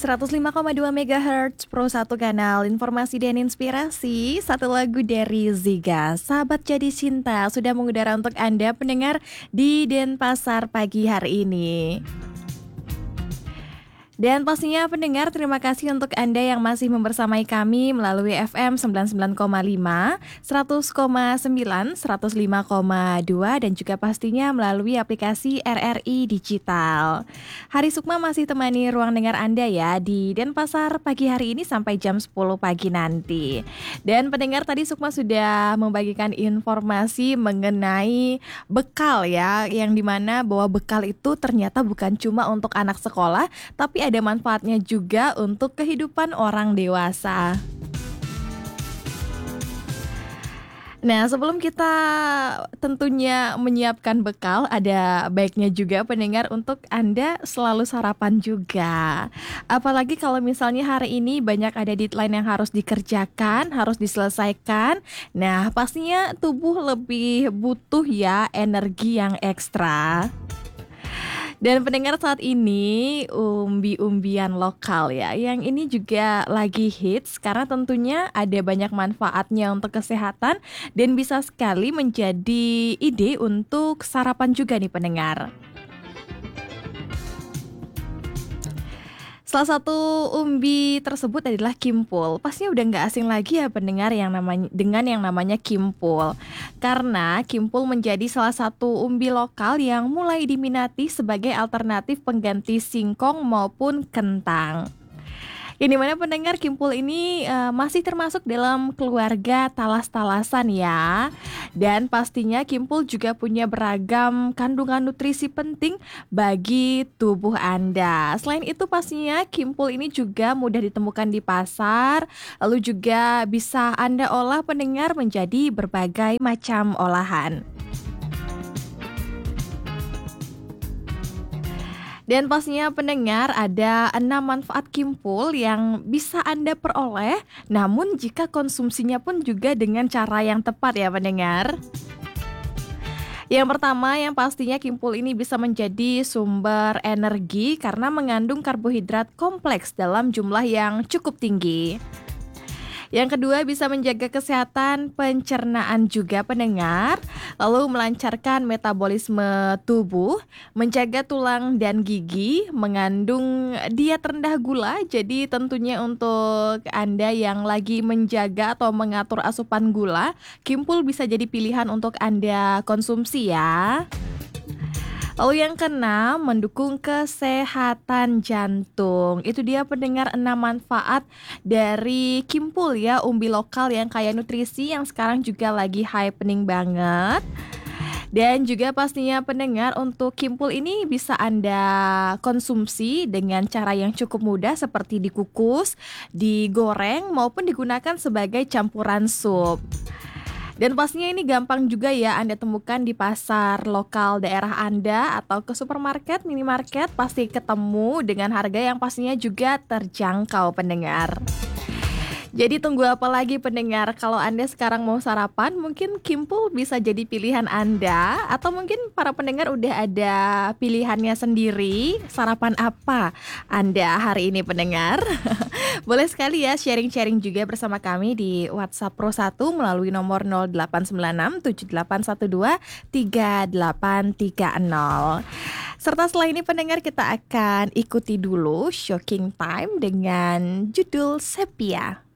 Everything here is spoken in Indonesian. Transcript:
105,2 MHz Pro 1 kanal informasi dan inspirasi. Satu lagu dari Ziga, Sahabat Jadi Cinta, sudah mengudara untuk Anda pendengar di Denpasar pagi hari ini. Dan pastinya pendengar, terima kasih untuk Anda yang masih membersamai kami melalui FM 99,5, 100,9, 105,2 dan juga pastinya melalui aplikasi RRI Digital. Hari Sukma masih temani ruang dengar Anda ya di Denpasar pagi hari ini sampai jam 10 pagi nanti. Dan pendengar, tadi Sukma sudah membagikan informasi mengenai bekal ya, yang dimana bahwa bekal itu ternyata bukan cuma untuk anak sekolah, tapi ada manfaatnya juga untuk kehidupan orang dewasa. Nah, sebelum kita tentunya menyiapkan bekal, ada baiknya juga pendengar untuk Anda selalu sarapan juga. Apalagi kalau misalnya hari ini banyak ada deadline yang harus dikerjakan, harus diselesaikan. Nah, pastinya tubuh lebih butuh ya energi yang ekstra. Dan pendengar, saat ini umbi-umbian lokal ya, yang ini juga lagi hits karena tentunya ada banyak manfaatnya untuk kesehatan dan bisa sekali menjadi ide untuk sarapan juga nih pendengar. Salah satu umbi tersebut adalah kimpul. Pastinya udah nggak asing lagi ya pendengar dengan yang namanya kimpul. Karena kimpul menjadi salah satu umbi lokal yang mulai diminati sebagai alternatif pengganti singkong maupun kentang. Yang dimana pendengar, kimpul ini masih termasuk dalam keluarga talas-talasan ya. Dan pastinya kimpul juga punya beragam kandungan nutrisi penting bagi tubuh Anda. Selain itu pastinya kimpul ini juga mudah ditemukan di pasar. Lalu juga bisa Anda olah pendengar menjadi berbagai macam olahan. Dan pastinya pendengar, ada 6 manfaat kimpul yang bisa Anda peroleh, namun jika konsumsinya pun juga dengan cara yang tepat ya pendengar. Yang pertama, yang pastinya kimpul ini bisa menjadi sumber energi karena mengandung karbohidrat kompleks dalam jumlah yang cukup tinggi. Yang kedua, bisa menjaga kesehatan pencernaan juga pendengar, lalu melancarkan metabolisme tubuh, menjaga tulang dan gigi, mengandung diet rendah gula. Jadi tentunya untuk Anda yang lagi menjaga atau mengatur asupan gula, kimpul bisa jadi pilihan untuk Anda konsumsi ya. Lalu yang keenam, mendukung kesehatan jantung. Itu dia pendengar 6 manfaat dari kimpul ya, umbi lokal yang kaya nutrisi yang sekarang juga lagi happening banget. Dan juga pastinya pendengar, untuk kimpul ini bisa Anda konsumsi dengan cara yang cukup mudah seperti dikukus, digoreng maupun digunakan sebagai campuran sup. Dan pastinya ini gampang juga ya Anda temukan di pasar lokal daerah Anda atau ke supermarket, minimarket, pasti ketemu dengan harga yang pastinya juga terjangkau pendengar. Jadi tunggu apa lagi pendengar? Kalau Anda sekarang mau sarapan, mungkin kimpul bisa jadi pilihan Anda. Atau mungkin para pendengar udah ada pilihannya sendiri. Sarapan apa Anda hari ini pendengar? Boleh sekali ya sharing-sharing juga bersama kami di WhatsApp Pro 1 melalui nomor 0896 7812 3830. Serta setelah ini pendengar, kita akan ikuti dulu Shocking Time dengan judul Sepia.